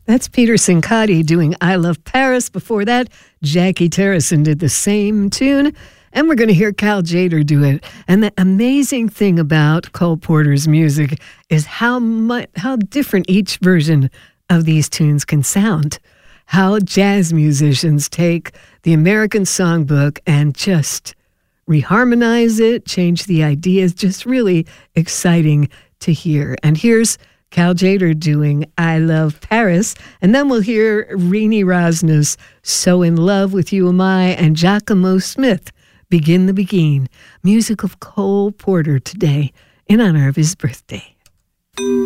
That's Peter Cincotti doing I Love Paris. Before that, Jackie Terrison did the same tune. And we're going to hear Cal Tjader do it. And the amazing thing about Cole Porter's music is how different each version of these tunes can sound. How jazz musicians take the American songbook and just reharmonize it, change the ideas. Just really exciting to hear. And here's Cal Tjader doing I Love Paris. And then we'll hear Renee Rosner's So in Love with You Am I, and Giacomo Smith, Begin the Beguine. Music of Cole Porter today in honor of his birthday.